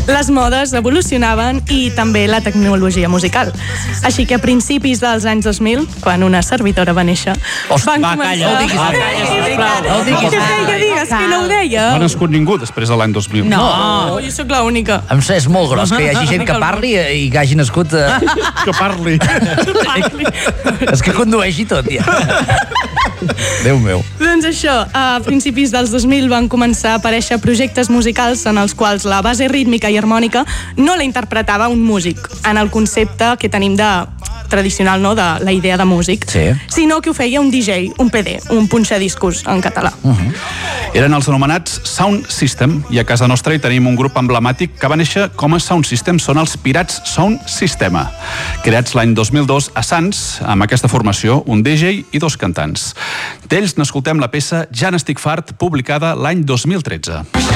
Les modes evolucionaven i també la tecnologia musical. Així que a principis dels anys 2000, quan una servidora va néixer, van començar... No ho diguis. Què feia, digues, que no ho deia? No ha nascut ningú després de l'any 2000. No, jo sóc l'única. És molt gros que hi hagi gent que parli i que hagi nascut... Que parli. És que condueixi tot, ja. Déu meu. Doncs això, a principis dels 2000 van començar a aparèixer projectes musicals en els quals la base rítmica i harmònica no la interpretava un músic, en el concepte que tenim de tradicional, no?, de la idea de músic, sinó que ho feia un DJ, un PD, un punxadiscos en català. Eren els anomenats Sound System, i a casa nostra hi tenim un grup emblemàtic que va néixer com a Sound System, són els Pirats Sound Systema, creats l'any 2002 a Sants, amb aquesta formació, un DJ i 2 cantants. D'ells n'escoltem la peça Ja n'estic fart, publicada l'any 2013.